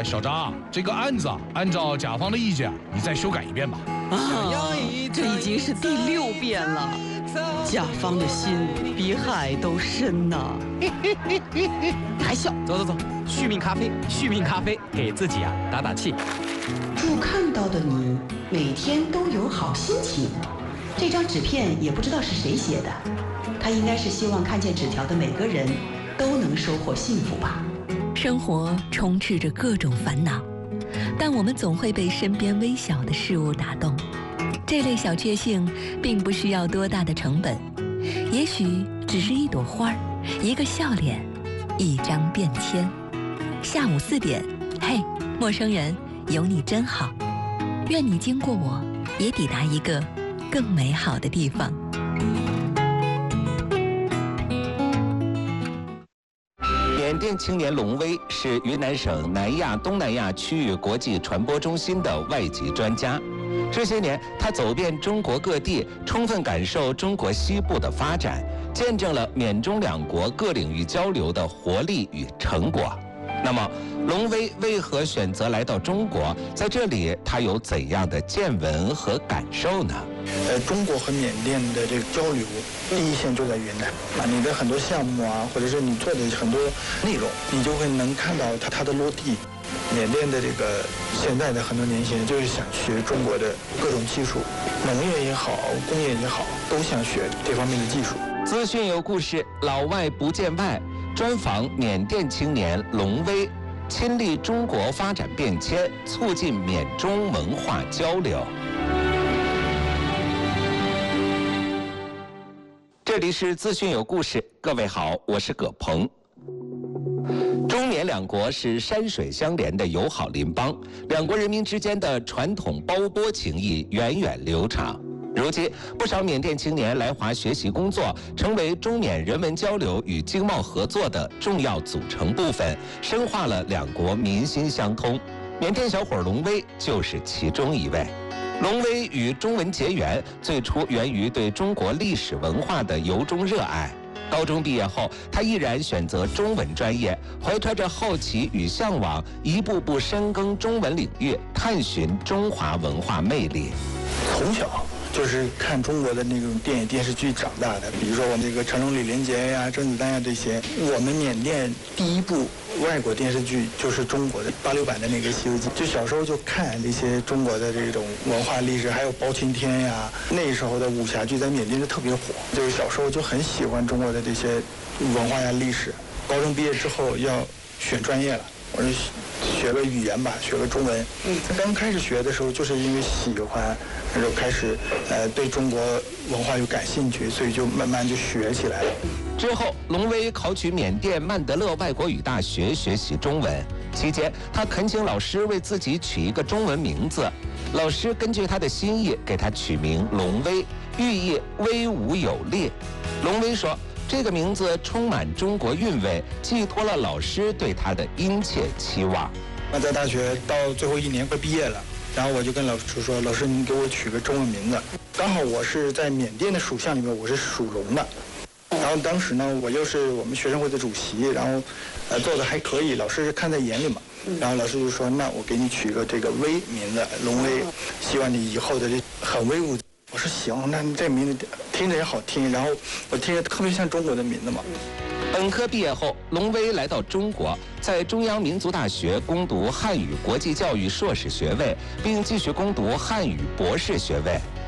小张，这个案子按照甲方的意见，你再修改一遍吧。 这已经是第6遍了，甲方的心比海都深呐。还笑？ 走，续命咖啡，续命咖啡，给自己打打气。 祝看到的你每天都有好心情。这张纸片也不知道是谁写的，他应该是希望看见纸条的每个人都能收获幸福吧。 生活充斥着各种烦恼，但我们总会被身边微小的事物打动。这类小确幸并不需要多大的成本，也许只是一朵花，一个笑脸，一张便签。下午4点，嘿，陌生人，有你真好。愿你经过我，也抵达一个更美好的地方。 缅甸青年龙威是云南省南亚东南亚区域国际传播中心的外籍专家。这些年，他走遍中国各地，充分感受中国西部的发展，见证了缅中两国各领域交流的活力与成果。那么，龙威为何选择来到中国？在这里，他有怎样的见闻和感受呢？ 中国和缅甸的这个交流，第一线就在云南啊，你的很多项目啊，或者是你做的很多内容，你就会能看到它的落地。缅甸的这个现在的很多年轻人就是想学中国的各种技术，农业也好，工业也好，都想学这方面的技术。 资讯有故事，老外不见外。专访缅甸青年龙威，亲历中国发展变迁，促进缅中文化交流。这里是资讯有故事，各位好，我是葛鹏。中缅两国是山水相连的友好邻邦，两国人民之间的传统胞钵情谊源远流长。如今，不少缅甸青年来华学习工作，成为中缅人文交流与经贸合作的重要组成部分，深化了两国民心相通。缅甸小伙龙威就是其中一位。龙威与中文结缘，最初源于对中国历史文化的由衷热爱。高中毕业后，他毅然选择中文专业，怀揣着好奇与向往，一步步深耕中文领域，探寻中华文化魅力。 从小就是看中国的那种电影电视剧长大的，比如说我们这个成龙、李连杰呀、甄子丹呀这些。我们缅甸第一部外国电视剧就是中国的86版的那个《西游记》，就小时候就看这些中国的这种文化历史，还有包青天呀，那时候的武侠剧在缅甸就特别火，就是小时候就很喜欢中国的这些文化呀历史。高中毕业之后要选专业了，我就学个语言吧，学个中文。刚开始学的时候就是因为喜欢，然后开始对中国文化有感兴趣，所以就慢慢就学起来了。 之后，龙威考取缅甸曼德勒外国语大学学习中文，期间他恳请老师为自己取一个中文名字，老师根据他的心意给他取名龙威，寓意威武有力。龙威说，这个名字充满中国韵味，寄托了老师对他的殷切期望。 那在大学到最后1年快毕业了，然后我就跟老师说，老师您给我取个中文名字。刚好我是在缅甸的属相里面，我是属龙的。然后当时呢，我又是我们学生会的主席，然后做的还可以，老师看在眼里嘛。然后老师就说，那我给你取个这个威名字，龙威，希望你以后的这很威武。我说行，那这名字听着也好听，然后我听着特别像中国的名字嘛。 本科毕业后，龙威来到中国，在中央民族大学攻读汉语国际教育硕士学位，并继续攻读汉语博士学位。